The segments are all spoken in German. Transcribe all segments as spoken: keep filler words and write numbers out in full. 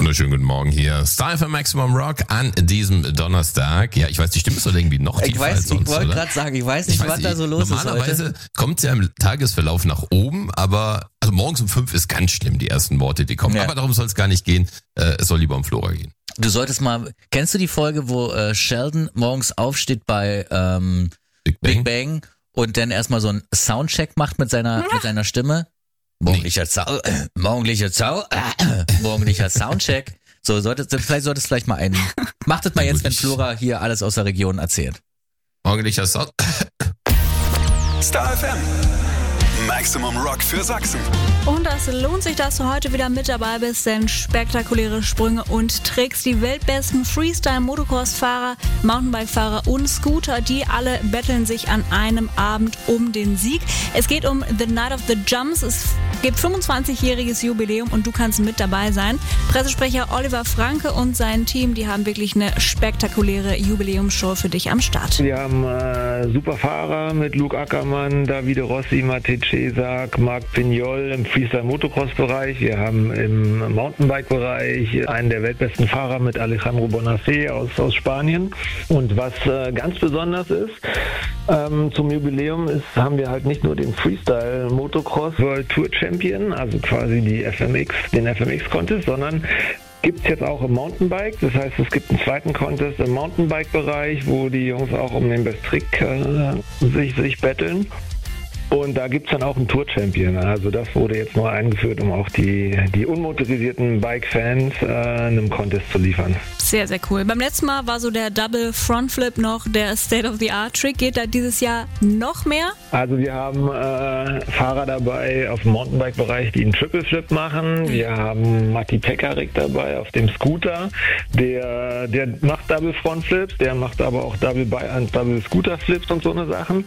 wunderschönen guten Morgen hier. Style für Maximum Rock an diesem Donnerstag. Ja, ich weiß, die Stimme ist doch irgendwie noch ich tiefer weiß, als sonst, Ich wollte gerade sagen, ich weiß nicht, ich weiß was nicht, da so los normalerweise ist Normalerweise kommt es ja im Tagesverlauf nach oben, aber also morgens um fünf ist ganz schlimm, die ersten Worte, die kommen. Ja. Aber darum soll es gar nicht gehen. Äh, es soll lieber um Flora gehen. Du solltest mal, kennst du die Folge, wo äh, Sheldon morgens aufsteht bei ähm, Big Bang, Big Bang und dann erstmal so einen Soundcheck macht mit seiner, mit seiner Stimme? Morgendlicher Zau, äh, morgendlicher Zau, äh, morgendlicher Soundcheck. So, solltest, vielleicht solltest du vielleicht mal einen. Macht das mal jetzt, wenn Flora hier alles aus der Region erzählt. Morgendlicher Sound. Star F M. Maximum Rock für Sachsen. Und es lohnt sich, dass du heute wieder mit dabei bist, denn spektakuläre Sprünge und Tricks. Die weltbesten Freestyle-Motocross-Fahrer, Mountainbike-Fahrer und Scooter, die alle betteln sich an einem Abend um den Sieg. Es geht um The Night of the Jumps. Es gibt fünfundzwanzigjähriges Jubiläum und du kannst mit dabei sein. Pressesprecher Oliver Franke und sein Team, die haben wirklich eine spektakuläre Jubiläumsshow für dich am Start. Wir haben äh, super Fahrer mit Luke Ackermann, Davide Rossi, Matej Czesak, Marc Pignol im Freestyle-Motocross-Bereich. Wir haben im Mountainbike-Bereich einen der weltbesten Fahrer mit Alejandro Bonacé aus, aus Spanien. Und was äh, ganz besonders ist, ähm, zum Jubiläum ist, haben wir halt nicht nur den Freestyle-Motocross World Tour Champion, also quasi die F M X, den F M X-Contest, sondern gibt es jetzt auch im Mountainbike. Das heißt, es gibt einen zweiten Contest im Mountainbike-Bereich, wo die Jungs auch um den Best Trick äh, sich, sich betteln. Und da gibt's dann auch einen Tour-Champion. Also das wurde jetzt neu eingeführt, um auch die, die unmotorisierten Bike-Fans äh, einem Contest zu liefern. Sehr, sehr cool. Beim letzten Mal war so der Double Front Flip noch der State-of-the-Art-Trick. Geht da dieses Jahr noch mehr? Also wir haben äh, Fahrer dabei auf dem Mountainbike-Bereich, die einen Triple Flip machen. Wir haben Matti Pekarik dabei auf dem Scooter. Der, der macht Double Front Flips, der macht aber auch Double, Double Scooter Flips und so eine Sachen.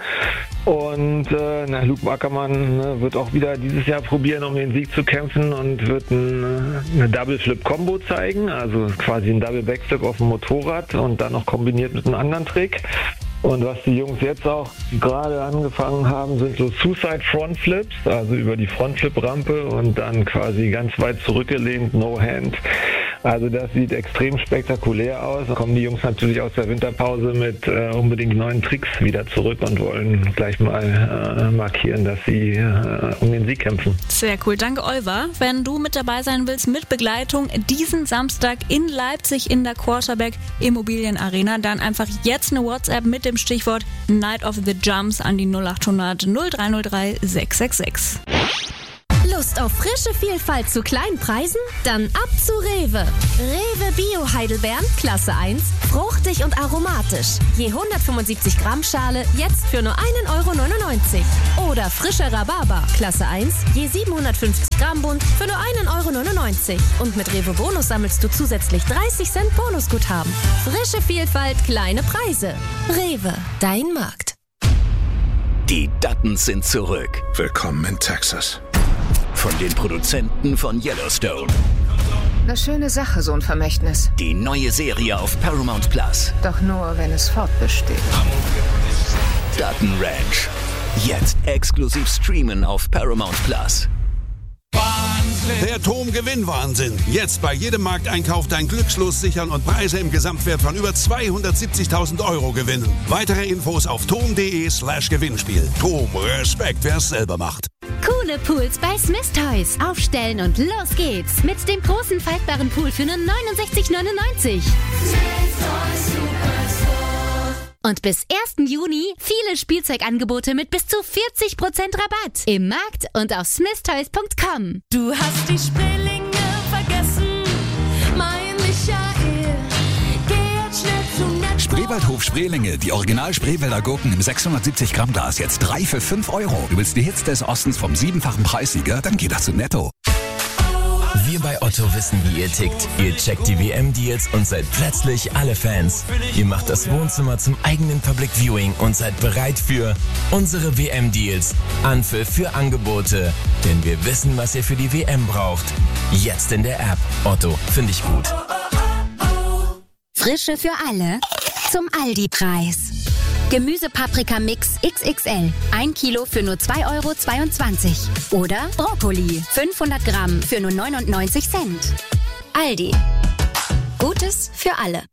Und äh, na, Luke Ackermann ne, wird auch wieder dieses Jahr probieren, um den Sieg zu kämpfen und wird ein, eine Double Flip Combo zeigen, also quasi ein Double Backflip auf dem Motorrad und dann noch kombiniert mit einem anderen Trick. Und was die Jungs jetzt auch gerade angefangen haben, sind so Suicide Front Flips, also über die Frontflip-Rampe und dann quasi ganz weit zurückgelehnt, No Hand. Also das sieht extrem spektakulär aus. Da kommen die Jungs natürlich aus der Winterpause mit äh, unbedingt neuen Tricks wieder zurück und wollen gleich mal äh, markieren, dass sie äh, um den Sieg kämpfen. Sehr cool. Danke, Oliver. Wenn du mit dabei sein willst mit Begleitung diesen Samstag in Leipzig in der Quarterback Immobilienarena, dann einfach jetzt eine WhatsApp mit dem Stichwort Night of the Jumps an die null acht hundert null drei null drei sechs sechs sechs. Lust auf frische Vielfalt zu kleinen Preisen? Dann ab zu Rewe. Rewe Bio Heidelbeeren, Klasse eins, fruchtig und aromatisch. Je hundertfünfundsiebzig Gramm Schale, jetzt für nur einen Euro neunundneunzig. Oder frischer Rhabarber, Klasse eins, je siebenhundertfünfzig Gramm Bund, für nur einen Euro neunundneunzig. Und mit Rewe Bonus sammelst du zusätzlich dreißig Cent Bonusguthaben. Frische Vielfalt, kleine Preise. Rewe, dein Markt. Die Duttons sind zurück. Willkommen in Texas. Von den Produzenten von Yellowstone. Eine schöne Sache, so ein Vermächtnis. Die neue Serie auf Paramount Plus. Doch nur, wenn es fortbesteht. Dutton Ranch. Jetzt exklusiv streamen auf Paramount Plus. Der Tom-Gewinn-Wahnsinn. Jetzt bei jedem Markteinkauf dein Glückslos sichern und Preise im Gesamtwert von über zweihundertsiebzigtausend Euro gewinnen. Weitere Infos auf tom.de slash Gewinnspiel. Tom, Respekt, wer es selber macht. Coole Pools bei Smith Toys. Aufstellen und los geht's. Mit dem großen faltbaren Pool für nur neunundsechzig neunundneunzig. Und bis ersten Juni viele Spielzeugangebote mit bis zu vierzig Prozent Rabatt. Im Markt und auf smith toys punkt com. Du hast die Spreelinge vergessen, mein Michael. Geh jetzt schnell zu Netto. Spreewaldhof Spreelinge, die Original Spreewälder Gurken im sechshundertsiebzig Gramm Glas. Jetzt drei für fünf Euro. Du willst die Hits des Ostens vom siebenfachen Preissieger? Dann geh doch zu Netto. Wir bei Otto wissen, wie ihr tickt. Ihr checkt die W M-Deals und seid plötzlich alle Fans. Ihr macht das Wohnzimmer zum eigenen Public Viewing und seid bereit für unsere W M-Deals. Anpfiff für Angebote. Denn wir wissen, was ihr für die W M braucht. Jetzt in der App. Otto, finde ich gut. Frische für alle zum Aldi-Preis. Gemüsepaprika-Mix X X L. ein Kilo für nur zwei Euro zweiundzwanzig. Oder Brokkoli. fünfhundert Gramm für nur neunundneunzig Cent. Aldi. Gutes für alle.